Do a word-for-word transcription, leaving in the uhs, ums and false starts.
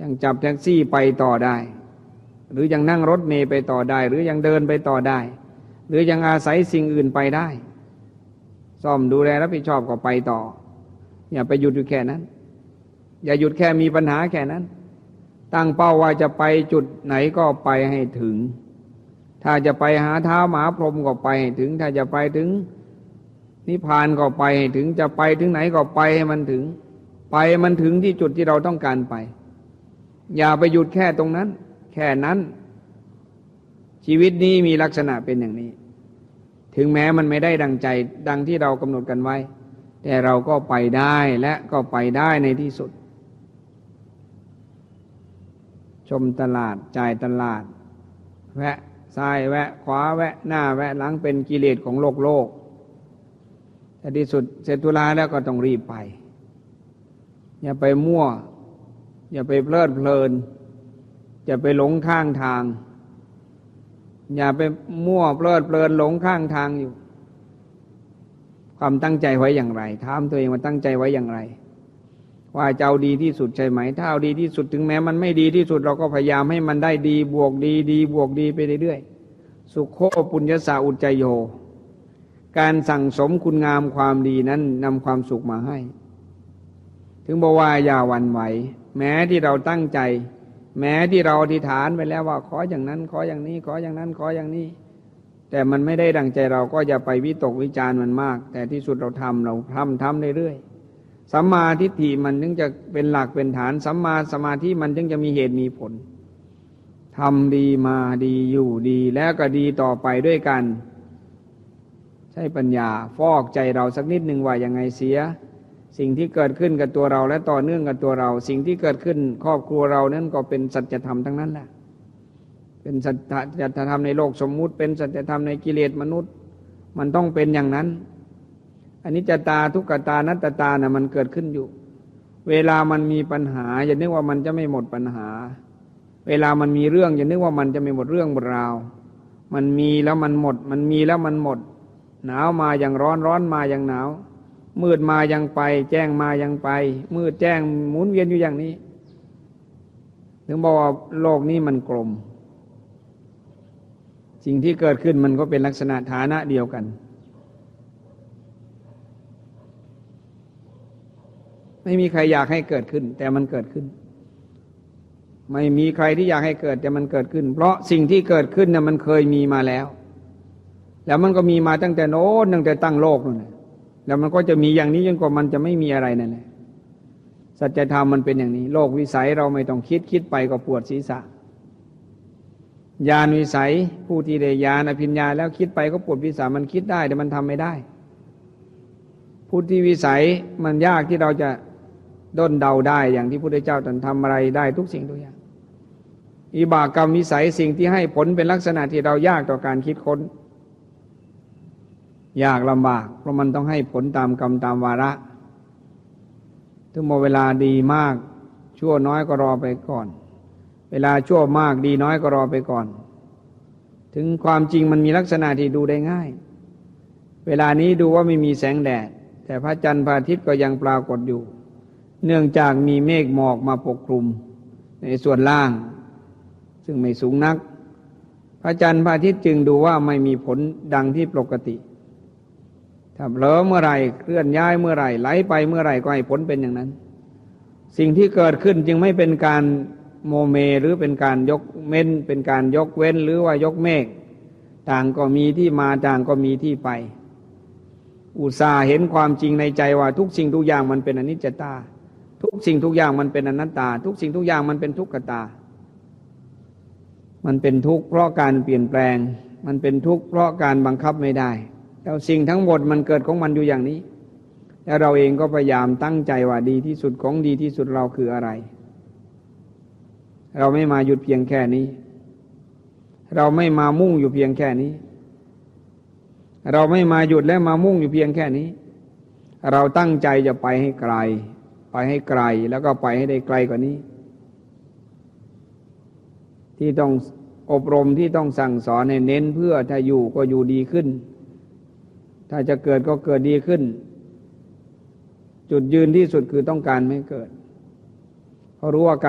ยังจับแท็กซี่ไปต่อได้หรือยังนั่งรถเมล์ไปต่อได้หรือยังเดินไปต่อได้หรือยังอาศัยสิ่งอื่นไปได้ซ่อมดูแลรับผิดชอบก็ไปต่ออย่าไปหยุดอยู่แค่นั้นอย่าหยุดแค่มีปัญหาแค่นั้นตั้งเป้าว่าจะไปจุดไหนก็ไปให้ถึงถ้าจะไปหาท้าวมหาพรหมก็ไปให้ถึงถ้าจะไปถึงนิพพานก็ไปให้ถึงจะไปถึงไหนก็ไปให้มันถึงไปมันถึงที่จุดที่เราต้องการไปอย่าไปหยุดแค่ตรงนั้นแค่นั้นชีวิตนี้มีลักษณะเป็นอย่างนี้ถึงแม้มันไม่ได้ดังใจดังที่เรากำหนดกันไว้แต่เราก็ไปได้และก็ไปได้ในที่สุดชมตลาดจ่ายตลาดแวะซ้ายแวะขวาแวะหน้าแวะหลังเป็นกิเลสของโลกโลกแต่ที่สุดเสร็จธุระแล้วก็ต้องรีบไปอย่าไปมั่วอย่าไปเพลิดเพลินอย่าไปหลงข้างทางอย่าไปมั่วเพลิดเพลินหลงข้างทางอยู่ความตั้งใจไว้อย่างไรถามตัวเองว่าตั้งใจไว้อย่างไรว่าจะเอาดีที่สุดใช่ไหมถ้าเอาดีที่สุดถึงแม้มันไม่ดีที่สุดเราก็พยายามให้มันได้ดีบวกดีดีบวกดีไปเรื่อยๆสุขโขปุญญสาอุจจโยการสั่งสมคุณงามความดีนั้นนำความสุขมาให้ถึงบอกว่าอย่าหวั่นไหวแม้ที่เราตั้งใจแม้ที่เราอธิษฐานไปแล้วว่าขออย่างนั้นขออย่างนี้ขออย่างนั้นขออย่างนี้แต่มันไม่ได้ดังใจเราก็อย่าไปวิตกวิจารณ์มันมากแต่ที่สุดเราทำเราทำทำเรื่อยๆสัมมาทิฏฐิมันถึงจะเป็นหลักเป็นฐานสัมมาสมาธิมันถึงจะมีเหตุมีผลทำดีมาดีอยู่ดีแล้วก็ดีต่อไปด้วยกันใช้ปัญญาฟอกใจเราสักนิดหนึ่งว่ายังไงเสียสิ่งที่เกิดขึ้นกับตัวเราและต่อเนื่องกับตัวเราสิ่งที่เกิดขึ้นครอบครัวเรานั้นก็เป็นสัจธรรมทั้งนั้นแหละเป็นสัจธรรมในโลกสมมุติเป็นสัจธรรมในกิเลสมนุษย์มันต้องเป็นอย่างนั้นอนิจจตาทุกขตานัตตาน่ะมันเกิดขึ้นอยู่เวลามันมีปัญหาอย่านึกว่ามันจะไม่หมดปัญหาเวลามันมีเรื่องอย่านึกว่ามันจะไม่หมดเรื่องหมดราวมันมีแล้วมันหมดมันมีแล้วมันหมดหนาวมาอย่างร้อนร้อนมาอย่างหนาวมืดมายังไปแจ้งมายังไปมืดแจ้งหมุนเวียนอยู่อย่างนี้ถึงบอกว่าโลกนี้มันกลมสิ่งที่เกิดขึ้นมันก็เป็นลักษณะฐานะเดียวกันไม่มีใครอยากให้เกิดขึ้นแต่มันเกิดขึ้นไม่มีใครที่อยากให้เกิดแต่มันเกิดขึ้นเพราะสิ่งที่เกิดขึ้นน่ะมันเคยมีมาแล้วแล้วมันก็มีมาตั้งแต่โน้นตั้งแต่ตั้งโลกนั่นแหละแล้วมันก็จะมีอย่างนี้จนกว่ามันจะไม่มีอะไรนั่นแหละสัจธรรมมันเป็นอย่างนี้โลกวิสัยเราไม่ต้องคิดคิดไปก็ปวดศีรษะญาณวิสัยผู้ที่ได้ญาณอภิญญาแล้วคิดไปก็ปวดศีรษะมันคิดได้แต่มันทำไม่ได้ผู้ที่วิสัยมันยากที่เราจะด้นเดาได้อย่างที่พระพุทธเจ้าตรัสทำอะไรได้ทุกสิ่งทุกอย่างอิบากกรรมวิสัยสิ่งที่ให้ผลเป็นลักษณะที่เรายากต่อการคิดค้นยากลำบากเพราะมันต้องให้ผลตามกรรมตามวาระถึงหมดเวลาดีมากชั่วน้อยก็รอไปก่อนเวลาชั่วมากดีน้อยก็รอไปก่อนถึงความจริงมันมีลักษณะที่ดูได้ง่ายเวลานี้ดูว่าไม่มีแสงแดดแต่พระจันทร์พระอาทิตย์ก็ยังปรากฏอยู่เนื่องจากมีเมฆหมอกมาปกคลุมในส่วนล่างซึ่งไม่สูงนักพระจันทร์พระอาทิตย์จึงดูว่าไม่มีผลดังที่ปกติถ้าเผลอเมื่อไหร่เคลื่อนย้ายเมื่อไหร่ไหลไปเมื่อไหร่ก็ให้ผลเป็นอย่างนั้นสิ่งที่เกิดขึ้นจึงไม่เป็นการโมเมหรือเป็นการยกเว้นเป็นการยกเว้นหรือว่ายกเมฆต่างก็มีที่มาต่างก็มีที่ไปอุตส่าห์เห็นความจริงในใจว่าทุกสิ่งทุกอย่างมันเป็นอนิจจตาทุกสิ่งทุกอย่างมันเป็นอนัตตาทุกสิ่งทุกอย่างมันเป็นทุกขตามันเป็นทุกข์เพราะการเปลี่ยนแปลงมันเป็นทุกข์เพราะการบังคับไม่ได้แล้วสิ่งทั้งหมดมันเกิดของมันอยู่อย่างนี้แล้วเราเองก็พยายามตั้งใจว่าดีที่สุดของดีที่สุดเราคืออะไรเราไม่มาหยุดเพียงแค่นี้เราไม่มามุ่งอยู่เพียงแค่นี้เราไม่มาหยุดและมามุ่งอยู่เพียงแค่นี้เราตั้งใจจะไปให้ไกลไปให้ไกลแล้วก็ไปให้ได้ไกลกว่านี้ที่ต้องอบรมที่ต้องสั่งสอนให้เน้นเพื่อถ้าอยู่ก็อยู่ดีขึ้นถ้าจะเกิดก็เกิดดีขึ้นจุดยืนที่สุดคือต้องการไม่เกิดเพราะรู้ว่า